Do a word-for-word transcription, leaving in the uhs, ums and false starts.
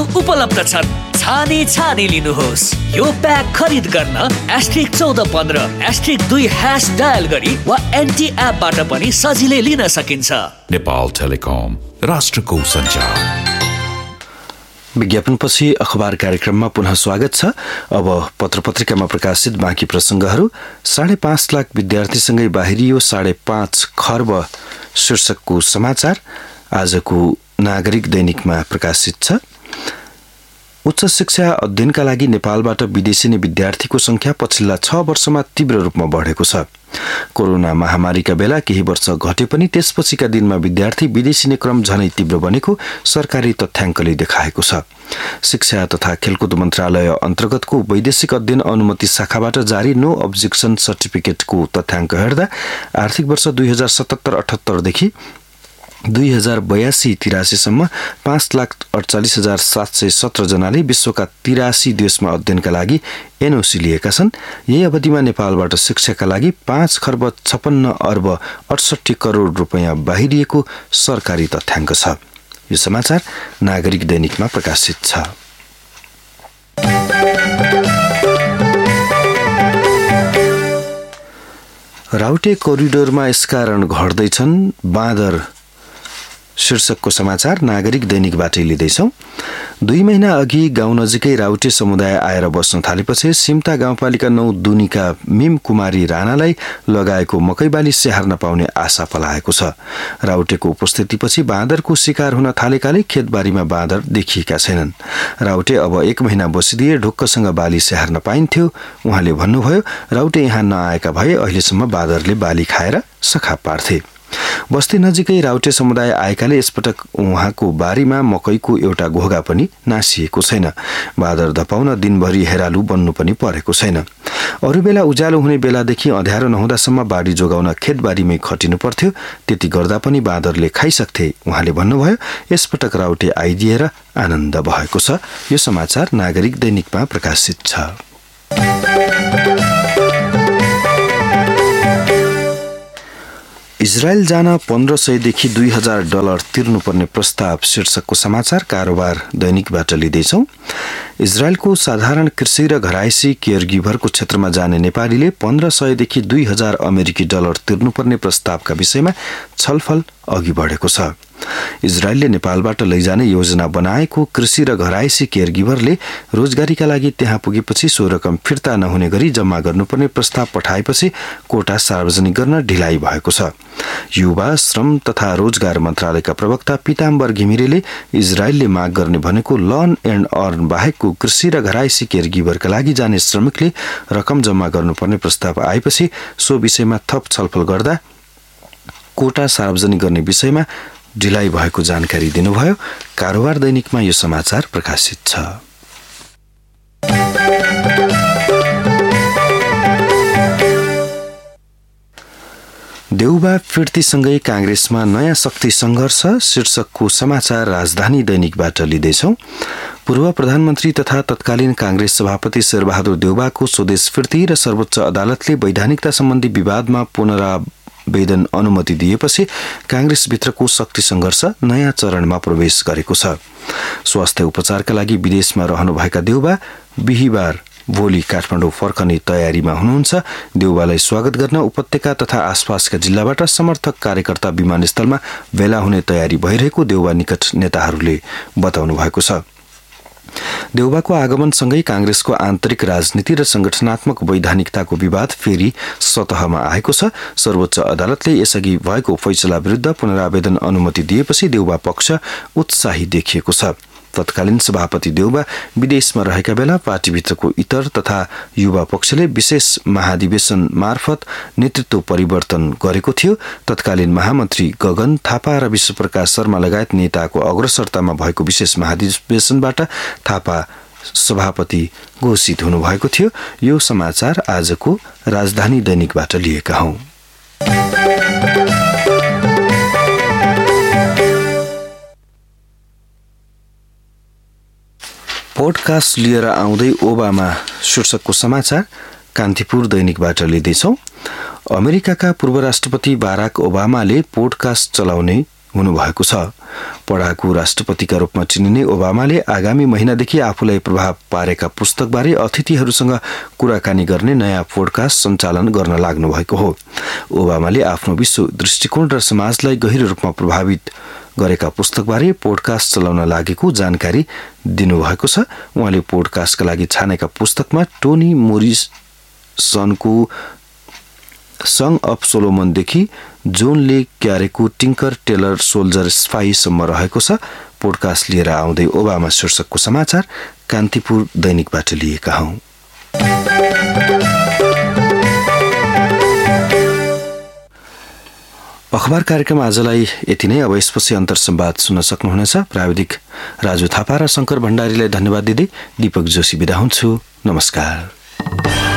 उपलब्ध छन्। छानी छानी लिनुहोस्। यो प्याक खरिद गर्न एस्ट्रिक चौध पन्ध्र एस्ट्रिक दुई ह्यास डायल गरी वा एनटी एपबाट पनि सजिलै लिन सकिन्छ। नेपाल टेलिकम, राष्ट्रको सञ्चार। विज्ञापनपछि अखबार कार्यक्रममा पुनः स्वागत छ। अब पत्र-पत्रिकामा प्रकाशित बाँकी प्रसङ्गहरू। साढे पाँच लाख विद्यार्थीसँगै बाहिरियो साढे पाँच खर्ब शीर्षकको समाचार आजको नागरिक दैनिकमा प्रकाशित छ। उच्च शिक्षा अध्ययनका लागि नेपालबाट विदेशी विद्यार्थीको संख्या पछिल्ला छ वर्षमा तीव्र रूपमा बढेको छ। कोरोना महामारीका बेला केही वर्ष घटे पनि त्यसपछिका दिनमा विद्यार्थी विदेशी क्रम झनै तीव्र बनेको सरकारी तथ्याङ्कले देखाएको छ। शिक्षा तथा खेलकुद मन्त्रालय अन्तर्गतको वैदेशिक अध्ययन अनुमति शाखाबाट जारी नो अब्जेक्सन सर्टिफिकेटको तथ्याङ्क हेर्दा आर्थिक वर्ष दुई हजार सतहत्तर अठहत्तरदेखि दुई हजार बयासी तिरासीसम्म पाँच लाख अडचालिस हजार सात सय सत्र जनाले विश्वका तिरासी देशमा अध्ययनका लागि एनओसी लिएका छन्। यही अवधिमा नेपालबाट शिक्षाका लागि पाँच खर्ब छप्पन्न अर्ब अडसठी करोड रुपियाँ बाहिरिएको सरकारी तथ्याङ्क छ। यो समाचार नागरिक दैनिकमा प्रकाशित छ। राउटे कोरिडोरमा यसकारण घट्दैछन् बाँदर शीर्षकको समाचार नागरिक दैनिकबाटै लिँदैछौँ। दुई महिना अघि गाउँ नजिकै राउटे समुदाय आएर बस्न थालेपछि सिम्ता गाउँपालिका नौ दुनीका मिम कुमारी राणालाई लगाएको मकैबाली स्याहार्न पाउने आशा पलाएको छ। राउटेको उपस्थितिपछि बाँदरको शिकार हुन थालेकाले खेतबारीमा बाँदर देखिएका छैनन्। राउटे अब एक महिना बसिदिए ढुक्कसँग बाली स्याहार्न पाइन्थ्यो। उहाँले भन्नुभयो, राउटे यहाँ नआएका भए अहिलेसम्म बाँदरले बाली खाएर सखा पार्थे। बस्ती नजिकै राउटे समुदाय आएकाले यसपटक उहाँको बारीमा मकैको एउटा घोगा पनि नासिएको छैन। बाँदर धपाउन दिनभरि हेरालु बन्नु पनि परेको छैन। अरू बेला उज्यालो हुने बेलादेखि अँध्यारो नहुँदासम्म बाढी जोगाउन खेतबारीमै खटिनु पर्थ्यो। त्यति गर्दा पनि बाँदरले खाइसक्थे। उहाँले भन्नुभयो, यसपटक राउटे आइदिएर आनन्द भएको छ। यो समाचार नागरिक दैनिकमा प्रकाशित छ। इजरायल जान पन्ध्र सयदेखि दुई हजार डलर तिर्नुपर्ने प्रस्ताव शीर्षकको समाचार कारोबार दैनिकबाट लिँदैछौँ। इजरायलको साधारण कृषि र घरायसी केयरगिभरको क्षेत्रमा जाने नेपालीले पन्ध्र सयदेखि दुई हजार अमेरिकी डलर तिर्नुपर्ने प्रस्तावका विषयमा छलफल अघि बढेको छ। इजरायलले नेपालबाट लैजाने योजना बनाएको कृषि र घरायसी केयरगिभरले रोजगारीका लागि त्यहाँ पुगेपछि सो रकम फिर्ता नहुने गरी जम्मा गर्नुपर्ने प्रस्ताव पठाएपछि कोटा सार्वजनिक गर्न ढिलाइ भएको छ। युवा श्रम तथा रोजगार मन्त्रालयका प्रवक्ता पीताम्बर घिमिरेले इजरायलले माग गर्ने भनेको लर्न एन्ड अर्न बाहेकको कृषि र घरायसी केयरगिभरका लागि जाने श्रमिकले रकम जम्मा गर्नुपर्ने प्रस्ताव आएपछि सो विषयमा थप छलफल गर्दा कोटा सार्वजनिक गर्ने विषयमा ढिलाइ भएको जानकारी दिनुभयो। कारोबार दैनिकमा यो समाचार प्रकाशित छ। देउबा फिर्तीसँगै काङ्ग्रेसमा नयाँ शक्ति सङ्घर्ष शीर्षकको समाचार राजधानी दैनिकबाट लिँदैछौँ। पूर्व प्रधानमन्त्री तथा तत्कालीन काङ्ग्रेस सभापति शेरबहादुर देउबाको स्वदेश फिर्ती र सर्वोच्च अदालतले वैधानिकता सम्बन्धी विवादमा पुनरावेदन अनुमति दिएपछि काङ्ग्रेसभित्रको शक्ति सङ्घर्ष नयाँ चरणमा प्रवेश गरेको छ। स्वास्थ्य उपचारका लागि विदेशमा रहनुभएका देउबा बिहिबार भोलि काठमाडौँ फर्कने तयारीमा हुनुहुन्छ। देउबालाई स्वागत गर्न उपत्यका तथा आसपासका जिल्लाबाट समर्थक कार्यकर्ता विमानस्थलमा भेला हुने तयारी भइरहेको देउबा निकट नेताहरूले बताउनु भएको छ। देउबाको आगमनसँगै काङ्ग्रेसको आन्तरिक राजनीति र संगठनात्मक वैधानिकताको विवाद फेरि सतहमा आएको छ। सर्वोच्च अदालतले यसअघि भएको फैसला विरुद्ध पुनरावेदन अनुमति दिएपछि देउबा पक्ष उत्साही देखिएको छ। तत्कालीन सभापति देउबा विदेशमा रहेका बेला पार्टीभित्रको इतर तथा युवा पक्षले विशेष महाधिवेशन मार्फत नेतृत्व परिवर्तन गरेको थियो। तत्कालीन महामन्त्री गगन थापा र विश्वप्रकाश शर्मा लगायत नेताको अग्रसरतामा भएको विशेष महाधिवेशनबाट थापा सभापति घोषित हुनुभएको थियो। यो समाचार आजको राजधानी दैनिकबाट लिएका हौं। पोडकास्ट लिएर आउँदै ओबामा शीर्षकको समाचार कान्तिपुर दैनिकबाट लिँदैछौँ। अमेरिकाका पूर्व राष्ट्रपति बाराक ओबामाले पोडकास्ट चलाउने हुनुभएको छ। पढाकु राष्ट्रपतिका रूपमा चिनिने ओबामाले आगामी महिनादेखि आफूलाई प्रभाव पारेका पुस्तकबारे अतिथिहरूसँग कुराकानी गर्ने नयाँ पोडकास्ट सञ्चालन गर्न लाग्नु भएको हो। ओबामाले आफ्नो विश्व दृष्टिकोण र समाजलाई गहिरो रूपमा प्रभावित गरेका पुस्तकबारे पोडकास्ट चलाउन लागेको जानकारी दिनुभएको छ। उहाँले पोडकास्टका लागि छानेका पुस्तकमा टोनी मोरिसनको सङ अफ सोलोमनदेखि जोन ले क्यारेको टिङ्कर टेलर सोल्जर स्पाईसम्म रहेको छ। पोडकास्ट लिएर आउँदै ओबामा शीर्षकको समाचार कान्तिपुर दैनिकबाट लिएका हौं। अखबार कार्यक्रम आजलाई यति नै। अब यसपछि अन्तर संवाद सुन्न सक्नुहुनेछ। प्राविधिक राजु थापा र शंकर भण्डारीलाई धन्यवाद दिँदै दीपक जोशी बिदा हुन्छु। नमस्कार।